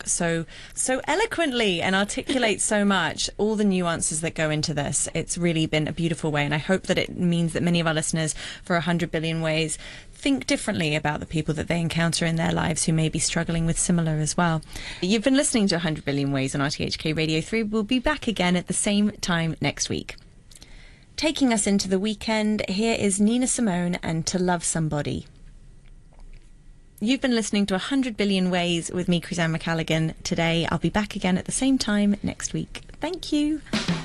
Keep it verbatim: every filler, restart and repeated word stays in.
so so eloquently and articulate so much all the nuances that go into this. It's really been a beautiful way, and I hope that it means that many of our listeners for one hundred billion Ways think differently about the people that they encounter in their lives who may be struggling with similar as well. You've been listening to one hundred billion Ways on R T H K Radio three. We'll be back again at the same time next week. Taking us into the weekend, here is Nina Simone and To Love Somebody. You've been listening to one hundred billion Ways with me, Chrisanne McCalligan. Today, I'll be back again at the same time next week. Thank you.